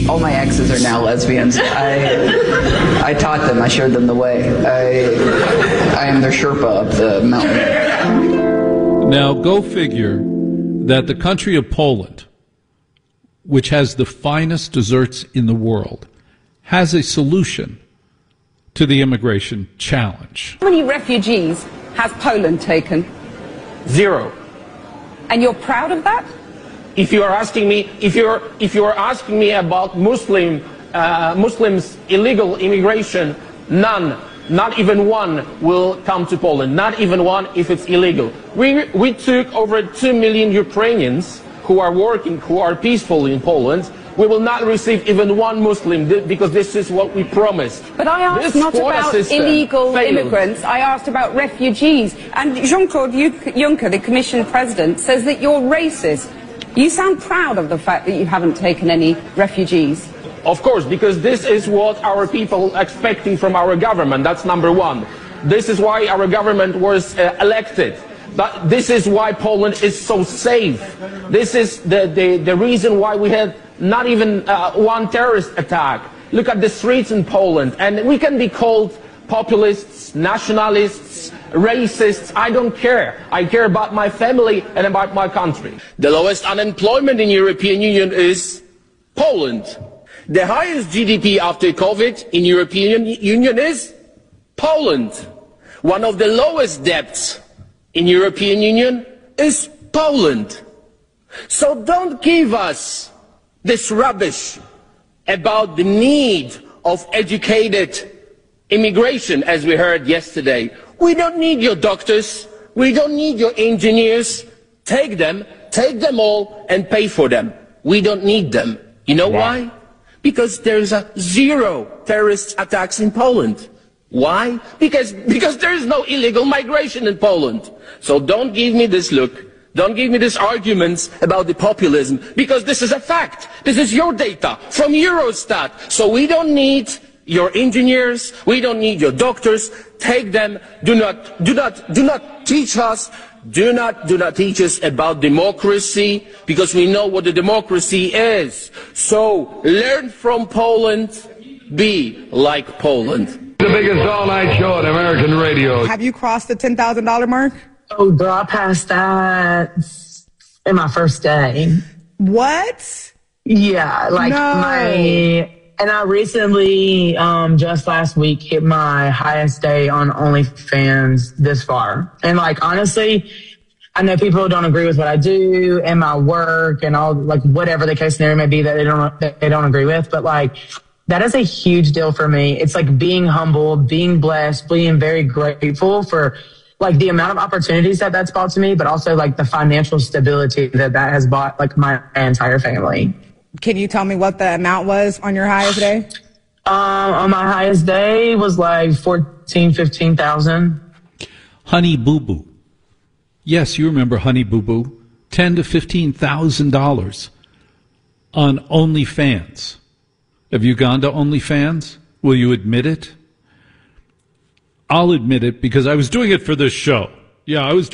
All my exes are now lesbians. I taught them. I showed them the way. I am their Sherpa up the mountain. Now, go figure that the country of Poland, which has the finest desserts in the world, has a solution to the immigration challenge. How many refugees has Poland taken? 0. And you're proud of that? If you are asking me, if you are asking me about Muslims illegal immigration, none, not even one will come to Poland. Not even one if it's illegal. We took over 2 million Ukrainians who are working, who are peaceful in Poland. We will not receive even one Muslim because this is what we promised. But I asked not about illegal immigrants, I asked about refugees. And Jean-Claude Juncker, the Commission President, says that you're racist. You sound proud of the fact that you haven't taken any refugees. Of course, because this is what our people are expecting from our government. That's number one. This is why our government was elected. But this is why Poland is so safe. This is the reason why we had not even one terrorist attack. Look at the streets in Poland. And we can be called populists, nationalists, racists. I don't care. I care about my family and about my country. The lowest unemployment in the European Union is Poland. The highest GDP after COVID in the European Union is Poland. One of the lowest debts in the European Union is Poland. So don't give us this rubbish about the need of educated immigration, as we heard yesterday. We don't need your doctors. We don't need your engineers. Take them all and pay for them. We don't need them. You know why? Because there's 0 terrorist attacks in Poland. Why? Because there is no illegal migration in Poland. So don't give me this look. Don't give me these arguments about the populism, because this is a fact. This is your data from Eurostat. So we don't need your engineers. We don't need your doctors. Take them. Do not teach us. Do not teach us about democracy, because we know what the democracy is. So learn from Poland. Be like Poland. The biggest all-night show on American radio. Have you crossed the $10,000 mark? Oh, girl, I passed that in my first day. What? Yeah, and I recently, just last week, hit my highest day on OnlyFans this far. And honestly, I know people don't agree with what I do and my work and all, whatever the case scenario may be that they don't agree with. But that is a huge deal for me. It's being humble, being blessed, being very grateful for the amount of opportunities that's brought to me, but also the financial stability that has bought my entire family. Can you tell me what the amount was on your highest day? On my highest day was $15,000. Honey Boo Boo. Yes, you remember Honey Boo Boo. $10,000 to $15,000 on OnlyFans. Have you gone to OnlyFans? Will you admit it? I'll admit it because I was doing it for this show. Yeah, I was